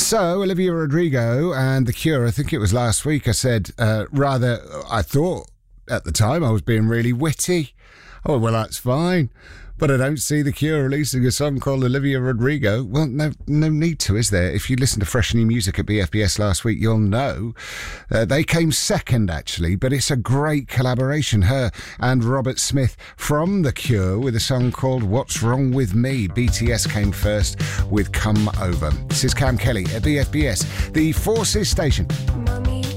So, Olivia Rodrigo and The Cure, I think it was last week, I said, I thought at the time I was being really witty. Oh, well, that's fine. But I don't see The Cure releasing a song called Olivia Rodrigo. Well, no need to, is there? If you listened to Fresh New Music at BFBS last week, you'll know. They came second, actually, but it's a great collaboration. Her and Robert Smith from The Cure with a song called What's Wrong With Me. BTS came first with Come Over. This is Cam Kelly at BFBS, the Forces station. Mommy.